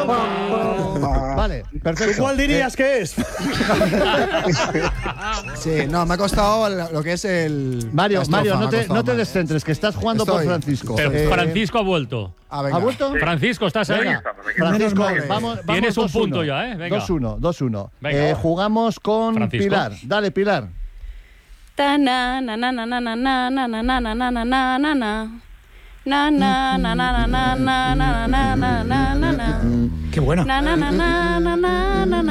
Vale, perfecto. ¿Cuál dirías que es? Sí, no, me ha costado lo que es el... Mario, no te mal. descentres, que estás jugando por Francisco. Pero Francisco ha vuelto. ¿Ha vuelto? Sí. Francisco, ¿estás ahí? Francisco, vamos. Tienes un 2-1. punto ya, ¿eh? Venga. 2-1. Venga. Jugamos con Francisco. Pilar. Dale, Pilar. Ta na na na na na na na na na na na na na na na na. Na na na na na na na na na na na na na. Qué bueno. Na na na na na na na na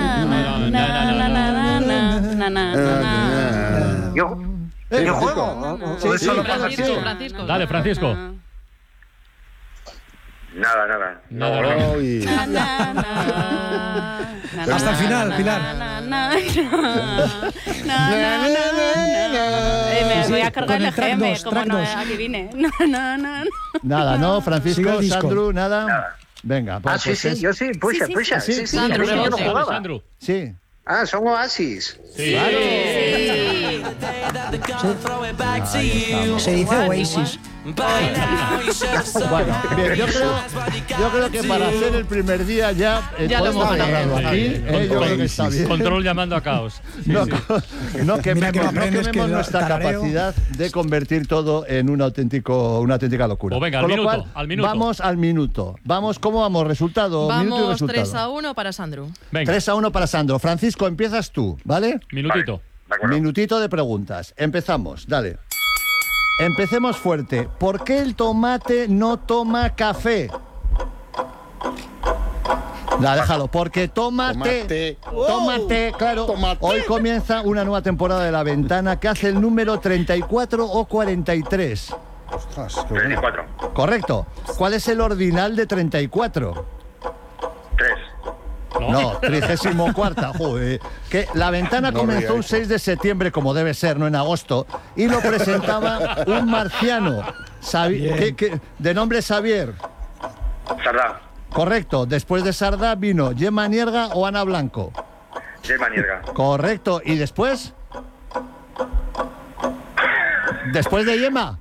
na na na. Yo juego. Sí, Francisco. Dale, Francisco. Nada. Hasta el final, Pilar. Me voy a cargar el track GM, dos, como track no dos. adivine. Nada, ¿no? Sigue Francisco, el disco. Sandro, nada. Venga, pues, sí, yo sí, puxa. Sí, Sandro, yo no sí, jugaba. Sandro. Sí. Ah, son Oasis. Sí. Se dice Oasis. Bueno, bien, yo creo que para hacer el primer día ya Ya lo podemos hemos dejarlo ganado. aquí. Yo creo que está bien. Control llamando a caos. No Mira que quememos, lo aprendes, que nuestra tarareo. capacidad de convertir todo en una auténtica locura. Pues venga, Con al lo minuto, cual, al minuto. Vamos al minuto. ¿Cómo vamos? Resultado, minuto y Vamos resultado. 3-1 para Sandro. Venga, 3-1 para Sandro. Francisco, empiezas tú, ¿vale? minutito. De acuerdo. Minutito de preguntas. Empezamos, dale. Empecemos fuerte. ¿Por qué el tomate no toma café? Déjalo, porque tómate, claro. Tomate. Hoy comienza una nueva temporada de La Ventana que hace el número 34 o 43. Ostras, qué bueno. 34. Correcto. ¿Cuál es el ordinal de 34? 3. No, 34. Joder. Que La Ventana No comenzó digáis. un 6 de septiembre, como debe ser, no en agosto, y lo presentaba un marciano de nombre Xavier. Sardá. Correcto. Después de Sardá vino Gemma Nierga o Ana Blanco. Gemma Nierga. Correcto. ¿Y después? ¿Después de Gemma?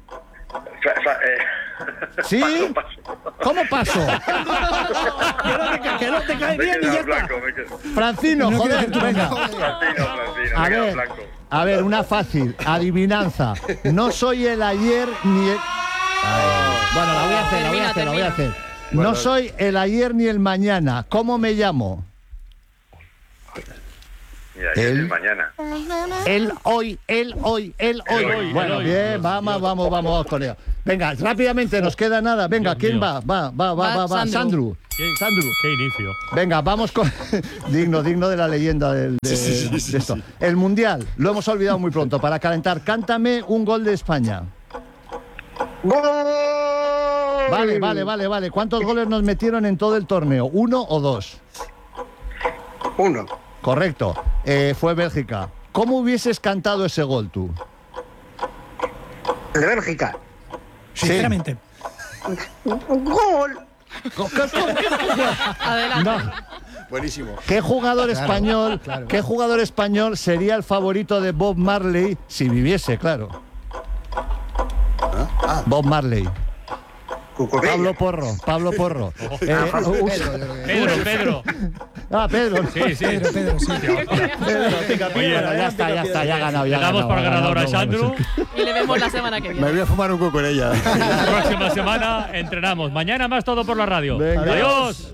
¿Sí? Paso. ¿Cómo paso? Que no te cae Me bien y ya queda está. blanco. Francino, No quiero joder, decir tu venga. Francino, A me queda ver, blanco. a ver, una fácil. Adivinanza. No soy el ayer ni el... Bueno, la voy a hacer. No soy el ayer ni el mañana. ¿Cómo me llamo? Mira, Él. es mañana. El hoy. Bueno, hoy. bien, vamos con ello. Venga, rápidamente, nos queda nada. Venga, Dios ¿quién mío. va? Sandro. Sandro. Qué inicio. Venga, vamos con... digno de la leyenda de esto. El Mundial, lo hemos olvidado muy pronto. Para calentar, cántame un gol de España. ¡Gol! Vale. ¿Cuántos goles nos metieron en todo el torneo? ¿1 o 2? 1. Correcto. Fue Bélgica. ¿Cómo hubieses cantado ese gol tú? De Bélgica. Sinceramente. ¡Gol! Adelante. No. Buenísimo. ¿Qué jugador español, claro. qué jugador español sería el favorito de Bob Marley si viviese, claro? Bob Marley. Cucurella. Pablo Porro. Pedro. Pedro. Sí. Pedro, sí. Oye, Ya está, ya ha ganado. le damos por ganador a Sandro. Y le vemos la semana que Me viene. voy a fumar un coco con ella. La próxima semana entrenamos. Mañana más todo por la radio. Venga. Adiós.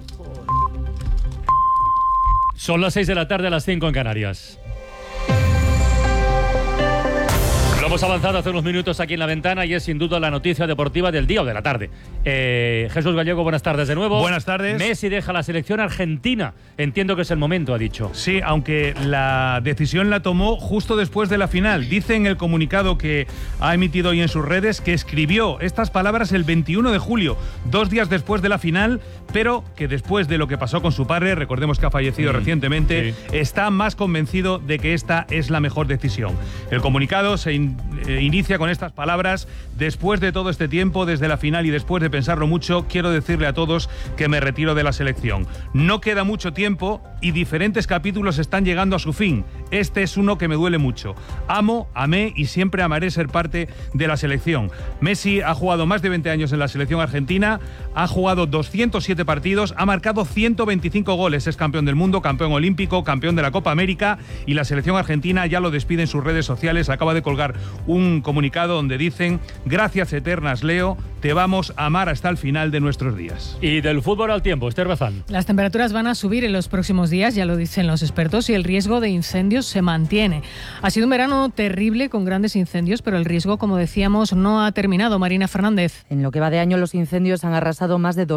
Son las 6 de la tarde, a las 5 en Canarias. Lo hemos avanzado hace unos minutos aquí en La Ventana y es sin duda la noticia deportiva del día o de la tarde. Jesús Gallego, buenas tardes de nuevo. Buenas tardes. Messi deja la selección argentina. Entiendo que es el momento, ha dicho. Sí, aunque la decisión la tomó justo después de la final. Dice en el comunicado que ha emitido hoy en sus redes que escribió estas palabras el 21 de julio, 2 días después de la final, pero que después de lo que pasó con su padre, recordemos que ha fallecido recientemente, sí. está más convencido de que esta es la mejor decisión. El comunicado se inicia con estas palabras: después de todo este tiempo, desde la final y después de pensarlo mucho, quiero decirle a todos que me retiro de la selección. No queda mucho tiempo y diferentes capítulos están llegando a su fin. Este es uno que me duele mucho. Amo, amé y siempre amaré ser parte de la selección. Messi ha jugado más de 20 años en la selección argentina, ha jugado 207 partidos, ha marcado 125 goles, es campeón del mundo, campeón olímpico, campeón de la Copa América, y la selección argentina ya lo despide en sus redes sociales. Acaba de colgar un comunicado donde dicen: gracias eternas, Leo, te vamos a amar hasta el final de nuestros días. Y del fútbol al tiempo, Esther Bazán. Las temperaturas van a subir en los próximos días, ya lo dicen los expertos, y el riesgo de incendios se mantiene. Ha sido un verano terrible con grandes incendios, pero el riesgo, como decíamos, no ha terminado. Marina Fernández. En lo que va de año, los incendios han arrasado más de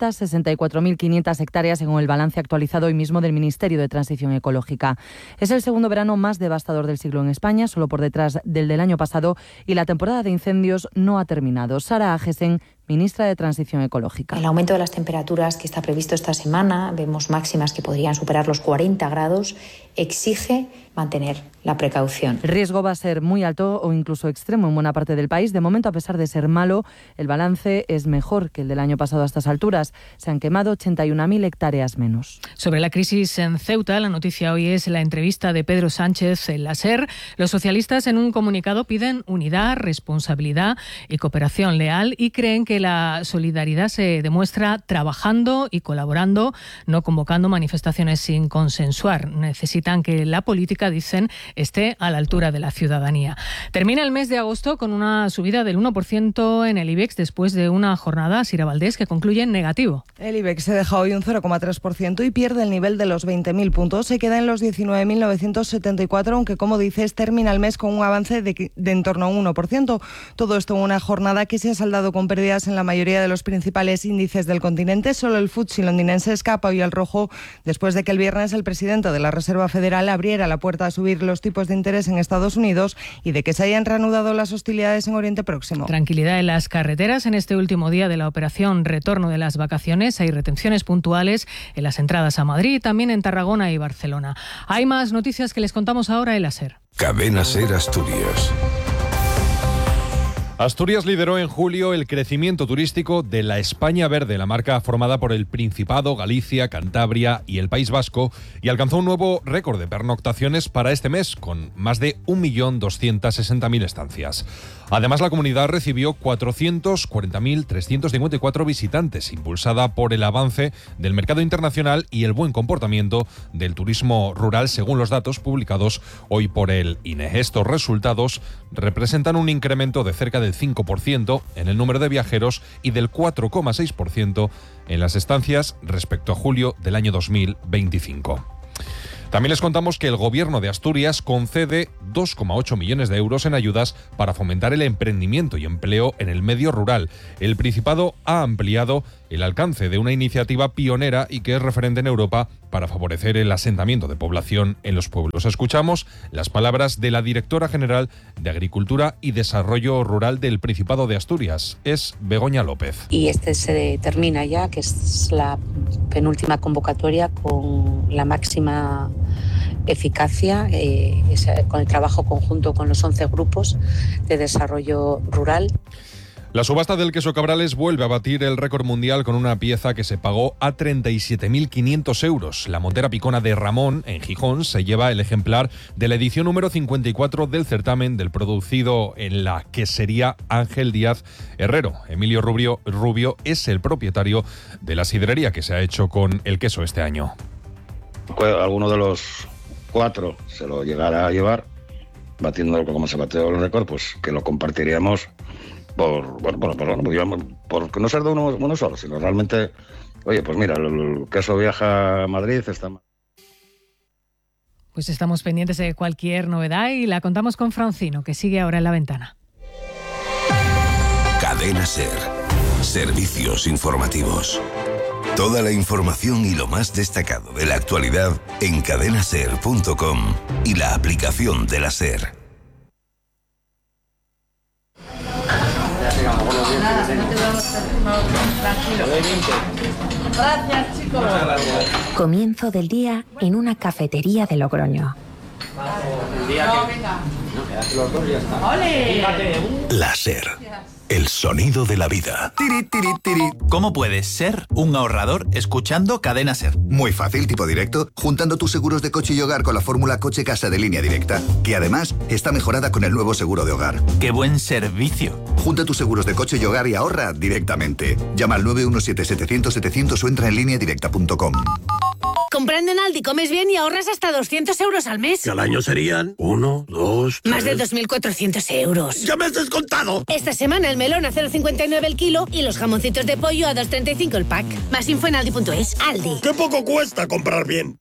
264.500 hectáreas, según el balance actualizado hoy mismo del Ministerio de Transición Ecológica. Es el segundo verano más devastador del siglo en España, solo por detrás del año pasado, y la temporada de incendios no ha terminado. Sara Agesen, ministra de Transición Ecológica. El aumento de las temperaturas que está previsto esta semana, vemos máximas que podrían superar los 40 grados, exige mantener la precaución. El riesgo va a ser muy alto o incluso extremo en buena parte del país. De momento, a pesar de ser malo, el balance es mejor que el del año pasado a estas alturas. Se han quemado 81.000 hectáreas menos. Sobre la crisis en Ceuta, la noticia hoy es la entrevista de Pedro Sánchez en la SER. Los socialistas, en un comunicado, piden unidad, responsabilidad y cooperación leal, y creen que la solidaridad se demuestra trabajando y colaborando, no convocando manifestaciones sin consensuar. Necesitan que la política, dicen, esté a la altura de la ciudadanía. Termina el mes de agosto con una subida del 1% en el IBEX después de una jornada, Sira Valdés, que concluye en negativo. El IBEX se deja hoy un 0,3% y pierde el nivel de los 20.000 puntos. Se queda en los 19.974, aunque, como dices, termina el mes con un avance de en torno a un 1%. Todo esto en una jornada que se ha saldado con pérdidas en la mayoría de los principales índices del continente. Solo el FTSE londinense escapa hoy al rojo después de que el viernes el presidente de la Reserva Federal abriera la puerta a subir los tipos de interés en Estados Unidos y de que se hayan reanudado las hostilidades en Oriente Próximo. Tranquilidad en las carreteras en este último día de la operación retorno de las vacaciones. Hay retenciones puntuales en las entradas a Madrid y también en Tarragona y Barcelona. Hay más noticias que les contamos ahora en la SER. Cadena SER Asturias. Asturias lideró en julio el crecimiento turístico de la España Verde, la marca formada por el Principado, Galicia, Cantabria y el País Vasco, y alcanzó un nuevo récord de pernoctaciones para este mes, con más de 1.260.000 estancias. Además, la comunidad recibió 440.354 visitantes, impulsada por el avance del mercado internacional y el buen comportamiento del turismo rural, según los datos publicados hoy por el INE. Estos resultados representan un incremento de cerca del 5% en el número de viajeros y del 4,6% en las estancias respecto a julio del año 2025. También les contamos que el Gobierno de Asturias concede 2,8 millones de euros en ayudas para fomentar el emprendimiento y empleo en el medio rural. El Principado ha ampliado el alcance de una iniciativa pionera y que es referente en Europa para favorecer el asentamiento de población en los pueblos. Escuchamos las palabras de la directora general de Agricultura y Desarrollo Rural del Principado de Asturias, es Begoña López. Y se termina ya, que es la penúltima convocatoria con la máxima eficacia, con el trabajo conjunto con los 11 grupos de desarrollo rural. La subasta del queso Cabrales vuelve a batir el récord mundial con una pieza que se pagó a 37.500 euros. La montera picona de Ramón, en Gijón, se lleva el ejemplar de la edición número 54 del certamen del producido en la quesería Ángel Díaz Herrero. Emilio Rubio es el propietario de la sidrería que se ha hecho con el queso este año. Alguno de los 4 se lo llegara a llevar, batiendo como se bateó el récord, pues que lo compartiríamos por no ser de uno solo, sino realmente, oye, pues mira, el queso viaja a Madrid, está... Pues estamos pendientes de cualquier novedad y la contamos con Francino, que sigue ahora en la ventana. Cadena SER. Servicios informativos. Toda la información y lo más destacado de la actualidad en cadenaser.com y la aplicación de la SER. Gracias, chicos. Comienzo del día en una cafetería de Logroño. Los dos ya están. ¡Ole! La SER. El sonido de la vida. Tiri, tiri, tiri. ¿Cómo puedes ser un ahorrador escuchando Cadena SER? Muy fácil, tipo directo, juntando tus seguros de coche y hogar con la fórmula Coche Casa de Línea Directa, que además está mejorada con el nuevo seguro de hogar. ¡Qué buen servicio! Junta tus seguros de coche y hogar y ahorra directamente. Llama al 917-700-700 o entra en lineadirecta.com. Comprando en Aldi comes bien y ahorras hasta 200 euros al mes. Que al año serían 1, 2, 3... Más de 2.400 euros. ¡Ya me has descontado! Esta semana el melón a 0,59 el kilo y los jamoncitos de pollo a 2,35 el pack. Más info en aldi.es. Aldi. ¡Qué poco cuesta comprar bien!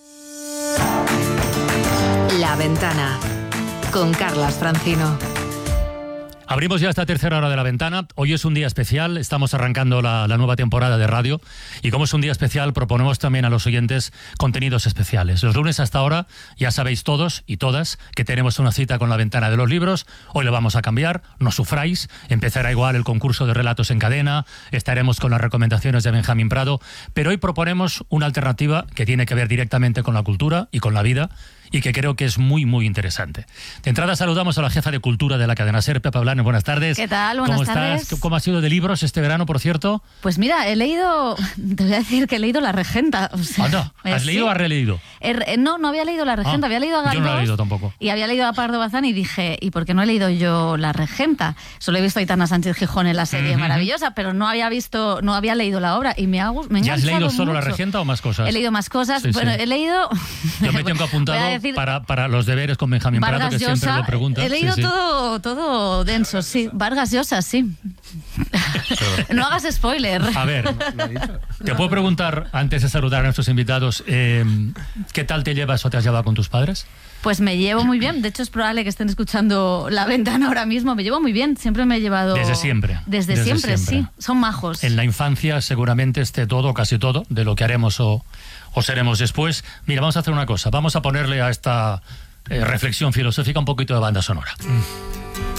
La Ventana, con Carlas Francino. Abrimos ya esta tercera hora de La Ventana. Hoy es un día especial, estamos arrancando la nueva temporada de radio y como es un día especial proponemos también a los oyentes contenidos especiales. Los lunes hasta ahora ya sabéis todos y todas que tenemos una cita con La Ventana de los libros. Hoy lo vamos a cambiar, no sufráis, empezará igual el concurso de relatos en cadena, estaremos con las recomendaciones de Benjamín Prado, pero hoy proponemos una alternativa que tiene que ver directamente con la cultura y con la vida y que creo que es muy, muy interesante. De entrada saludamos a la jefa de Cultura de la cadena SER, Pepa Blanes. Buenas tardes. ¿Qué tal? Buenas tardes. ¿Cómo estás? ¿Cómo ha sido de libros este verano, por cierto? Pues mira, te voy a decir que he leído La Regenta. O sea, ¿Anda? ¿Has leído o has releído? No había leído La Regenta, había leído a Galdós. Yo no la he leído tampoco. Y había leído a Pardo Bazán y dije, ¿y por qué no he leído yo La Regenta? Solo he visto a Aitana Sánchez Gijón en la serie maravillosa, pero no había leído la obra y me ha enganchado. ¿Ya has leído solo mucho. La Regenta o más cosas? He leído más cosas. Sí, bueno, sí. he leído... Yo me tengo apuntado para los deberes con Benjamín Prado, que Llosa, siempre lo pregunta. he leído todo denso, sí. Vargas Llosa, sí. No hagas spoiler. A ver, te puedo preguntar, antes de saludar a nuestros invitados, ¿qué tal te llevas o te has llevado con tus padres? Pues me llevo muy bien. De hecho, es probable que estén escuchando La Ventana ahora mismo. Me llevo muy bien. Siempre me he llevado... Desde siempre. Desde siempre, sí. Son majos. En la infancia seguramente esté todo, casi todo, de lo que haremos o seremos después. Mira, vamos a hacer una cosa. Vamos a ponerle a esta reflexión filosófica un poquito de banda sonora.